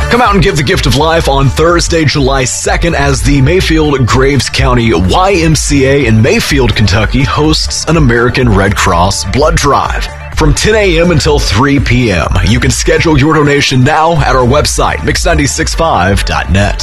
Come out and give the gift of life on Thursday, July 2nd, as the Mayfield-Graves County YMCA in Mayfield, Kentucky hosts an American Red Cross blood drive from 10 a.m. until 3 p.m. You can schedule your donation now at our website, mix965.net.